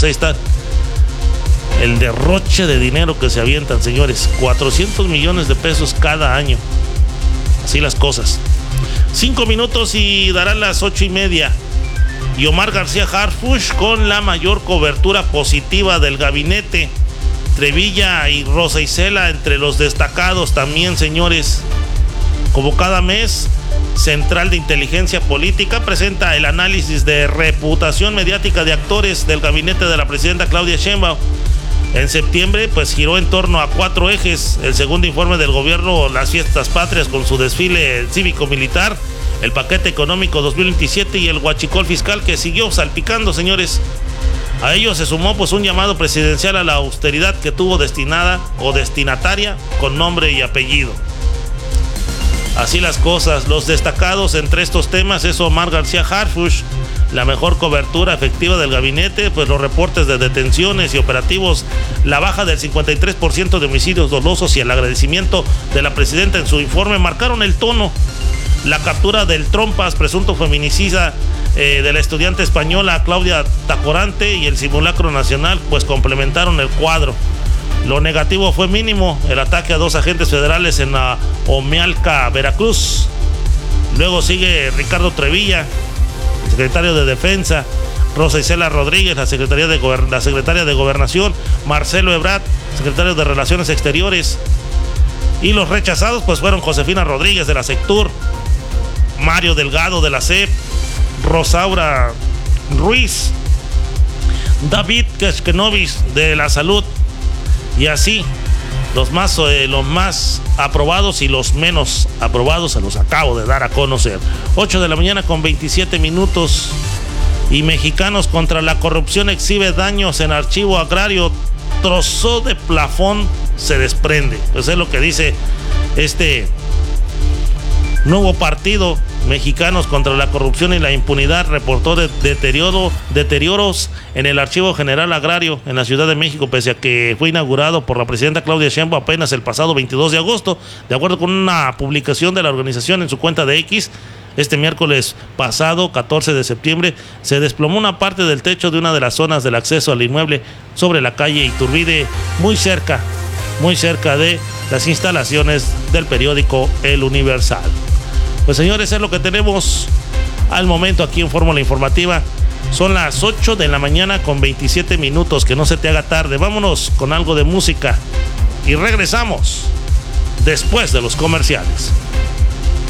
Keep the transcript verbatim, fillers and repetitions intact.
Pues ahí está el derroche de dinero que se avientan, señores. cuatrocientos millones de pesos cada año. Así las cosas. Cinco minutos y darán las ocho y media. Y Omar García Harfuch con la mayor cobertura positiva del gabinete. Trevilla y Rosa Isela entre los destacados también, señores. Como cada mes, Central de Inteligencia Política presenta el análisis de reputación mediática de actores del gabinete de la presidenta Claudia Sheinbaum. En septiembre, pues giró en torno a cuatro ejes: el segundo informe del gobierno, las fiestas patrias con su desfile cívico-militar, el paquete económico dos mil veintisiete y el huachicol fiscal que siguió salpicando, señores. A ello se sumó pues un llamado presidencial a la austeridad que tuvo destinada o destinataria con nombre y apellido. Así las cosas. Los destacados entre estos temas es Omar García Harfuch, la mejor cobertura efectiva del gabinete, pues los reportes de detenciones y operativos, la baja del cincuenta y tres por ciento de homicidios dolosos y el agradecimiento de la presidenta en su informe marcaron el tono. La captura del Trompas, presunto feminicida eh, de la estudiante española Claudia Tacorante, y el simulacro nacional pues complementaron el cuadro. Lo negativo fue mínimo: el ataque a dos agentes federales en la Omealca, Veracruz. Luego sigue Ricardo Trevilla, secretario de Defensa, Rosa Isela Rodríguez, la secretaria de, Gober- la secretaria de Gobernación, Marcelo Ebrard, secretario de Relaciones Exteriores. Y los rechazados pues fueron Josefina Rodríguez de la Sectur, Mario Delgado de la C E P, Rosaura Ruiz, David Keshkenovis de la Salud. Y así, los más, eh, los más aprobados y los menos aprobados se los acabo de dar a conocer. ocho de la mañana con veintisiete minutos. Y Mexicanos contra la Corrupción exhibe daños en archivo agrario. Trozo de plafón se desprende. Pues es lo que dice este nuevo partido. Mexicanos contra la Corrupción y la Impunidad reportó de deterioro, deterioros en el Archivo General Agrario en la Ciudad de México, pese a que fue inaugurado por la presidenta Claudia Sheinbaum apenas el pasado veintidós de agosto. De acuerdo con una publicación de la organización en su cuenta de X, este miércoles pasado, catorce de septiembre, se desplomó una parte del techo de una de las zonas del acceso al inmueble sobre la calle Iturbide, muy cerca, muy cerca de las instalaciones del periódico El Universal. Pues señores, es lo que tenemos al momento aquí en Fórmula Informativa. Son las ocho de la mañana con veintisiete minutos, que no se te haga tarde. Vámonos con algo de música y regresamos después de los comerciales.